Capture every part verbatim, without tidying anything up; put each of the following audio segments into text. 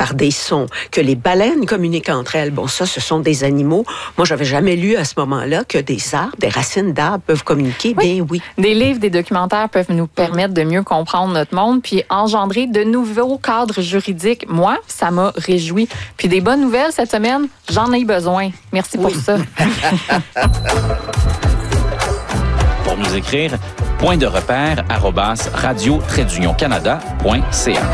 par des sons, que les baleines communiquent entre elles. Bon, ça, ce sont des animaux. Moi, j'avais jamais lu à ce moment-là que des arbres, des racines d'arbres peuvent communiquer. Oui. Bien oui. Des livres, des documentaires peuvent nous permettre de mieux comprendre notre monde puis engendrer de nouveaux cadres juridiques. Moi, ça m'a réjoui. Puis des bonnes nouvelles cette semaine, j'en ai besoin. Merci pour oui. ça. Pour nous écrire, point de repère arobase radio trait d'union canada point c a.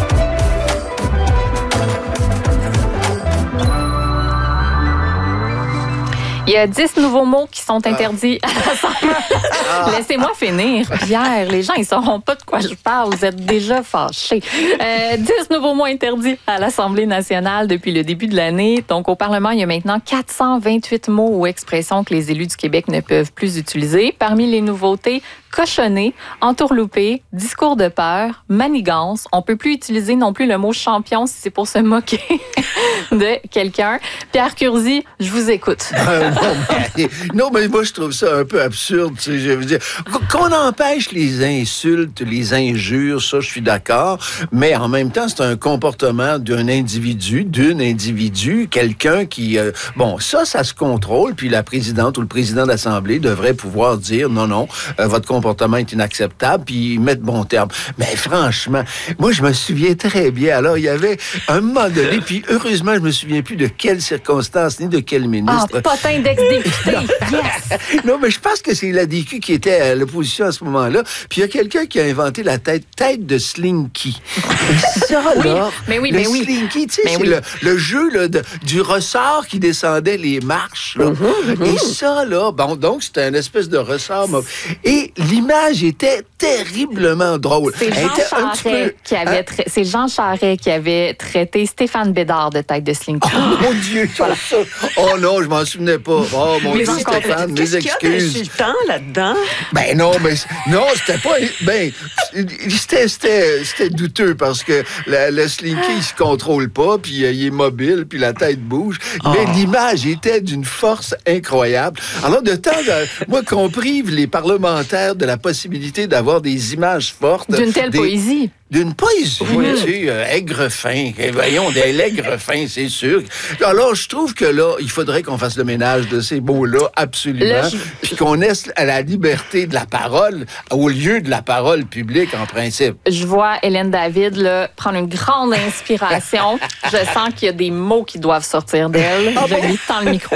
Il y a dix nouveaux mots qui sont interdits à l'Assemblée. Ah. Laissez-moi finir, Pierre. Les gens, ils ne sauront pas de quoi je parle. Vous êtes déjà fâchés. Euh, dix nouveaux mots interdits à l'Assemblée nationale depuis le début de l'année. Donc, au Parlement, il y a maintenant quatre cent vingt-huit mots ou expressions que les élus du Québec ne peuvent plus utiliser. Parmi les nouveautés, cochonner, entourlouper, discours de peur, manigance. On ne peut plus utiliser non plus le mot champion si c'est pour se moquer de quelqu'un. Pierre Curzi, je vous écoute. Euh, non, mais, non, mais moi, je trouve ça un peu absurde. Tu sais, je veux dire, qu'on empêche les insultes, les injures, ça, je suis d'accord. Mais en même temps, c'est un comportement d'un individu, d'une individu, quelqu'un qui... Euh, bon, ça, ça se contrôle. Puis la présidente ou le président de l'Assemblée devrait pouvoir dire non, non, euh, votre comportement est inacceptable, puis mettre bon terme. Mais franchement, moi, je me souviens très bien. Alors, il y avait un moment donné, puis heureusement, je me souviens plus de quelles circonstances ni de quel ministre. Ah, potin d'ex-député! Yes! Non, mais je pense que c'est l'A D Q qui était à l'opposition à ce moment-là. Puis il y a quelqu'un qui a inventé la tête, tête de Slinky. Et ça, oui, là, mais oui, le mais oui. Slinky, tu sais, mais c'est oui. le, le jeu là, de, du ressort qui descendait les marches. Là. Mm-hmm, mm-hmm. Et ça, là, bon, donc c'était une espèce de ressort. Et l'image était terriblement drôle. C'est Jean, Charest peu... qui avait hein? tra... C'est Jean Charest qui avait traité Stéphane Bédard de tête de Slinky. Oh mon Dieu! Voilà. Oh non, je m'en souvenais pas. Oh mon mais Dieu, Stéphane, mes excuses. Qu'est-ce qu'il y a d'insultant là-dedans? Ben non, mais non, c'était pas... Ben, c'était, c'était, c'était douteux parce que la, le Slinky, il se contrôle pas, puis euh, il est mobile, puis la tête bouge. Oh. Mais l'image était d'une force incroyable. Alors, de temps en moi, qu'on prive les parlementaires de la possibilité d'avoir des images fortes... D'une telle des... poésie. D'une poésie, mmh. tu sais, euh, aigre-fin. Voyons, des l'aigre-fin, c'est sûr. Alors, je trouve que là, il faudrait qu'on fasse le ménage de ces mots-là, absolument, je... puis qu'on laisse à la liberté de la parole au lieu de la parole publique, en principe. Je vois Hélène David là, prendre une grande inspiration. Je sens qu'il y a des mots qui doivent sortir d'elle. Ah, je bon? lui tends le micro.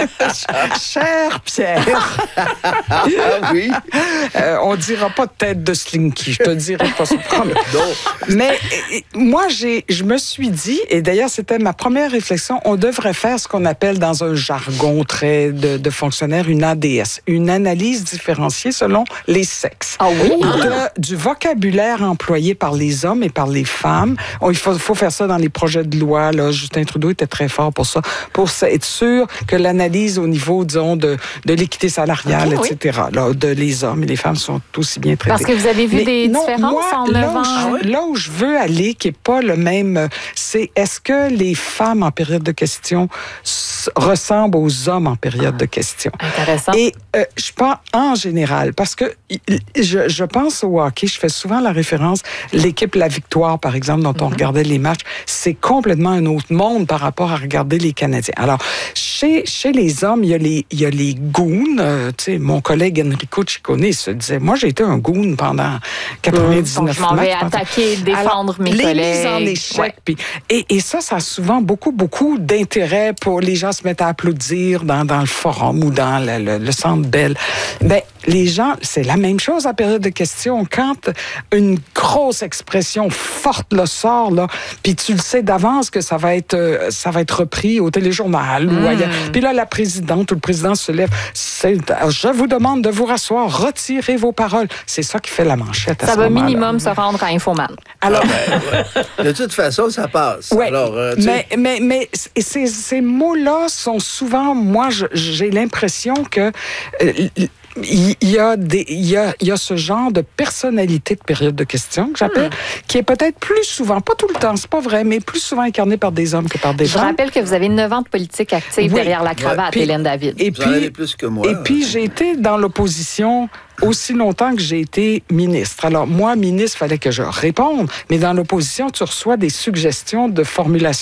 Cher Pierre. Ah oui? Euh, on dira pas de tête de Slinky, je te dirai pas ça. Non. Mais et, moi, j'ai, je me suis dit, et d'ailleurs, c'était ma première réflexion, on devrait faire ce qu'on appelle dans un jargon très de, de fonctionnaire une A D S, une analyse différenciée selon les sexes. Ah oui? De, du vocabulaire employé par les hommes et par les femmes. On, il faut, faut faire ça dans les projets de loi. Là. Justin Trudeau était très fort pour ça, pour être sûr que l'analyse au niveau, disons, de, de l'équité salariale, okay, et cetera, oui. là, de les hommes et les femmes sont aussi bien traités. Parce que vous avez vu Mais des non, différences moi, en neuf ans? Là où je veux aller, qui n'est pas le même, c'est est-ce que les femmes en période de question s- ressemblent aux hommes en période de question? Intéressant. Et euh, je pense en général, parce que je, je pense au hockey, je fais souvent la référence, l'équipe La Victoire, par exemple, dont on mm-hmm. regardait les matchs, c'est complètement un autre monde par rapport à regarder les Canadiens. Alors, chez, chez les hommes, il y a les, il y a les goons. Euh, tu sais, mon collègue Enrico Ciccone se disait, moi, j'ai été un goon pendant quatre-vingt-dix-neuf mmh. Donc, je m'en vais matchs. attaquer, défendre Alors, mes les collègues. Les mises en échec. Ouais. Puis, et, et ça, ça a souvent beaucoup, beaucoup d'intérêt pour les gens se mettent à applaudir dans, dans le forum ou dans le, le, le centre Bell. Ben, les gens, c'est la même chose en période de questions. Quand une grosse expression forte le sort, là, puis tu le sais d'avance que ça va être, euh, ça va être repris au téléjournal mmh. ou ailleurs. Puis là, la présidente ou le président se lève. C'est, je vous demande de vous rasseoir, retirez vos paroles. C'est ça qui fait la manchette à ça ce va moment-là. minimum se rendre à Infoman. Alors, ah ben, ouais. De toute façon, ça passe. Ouais, Alors, euh, mais, mais, mais ces, ces mots-là sont souvent, moi, je, j'ai l'impression que... Euh, Il y, a des, il, y a, il y a ce genre de personnalité de période de questions que j'appelle, hmm. qui est peut-être plus souvent, pas tout le temps, c'est pas vrai, mais plus souvent incarné par des hommes que par des Je femmes. Je rappelle que vous avez neuf ans de politique active oui. derrière la cravate, ouais. puis, Hélène David. Et vous en avez puis, plus que moi. Et puis, j'ai été dans l'opposition aussi longtemps que j'ai été ministre. Alors, moi, ministre, il fallait que je réponde, mais dans l'opposition, tu reçois des suggestions de formulation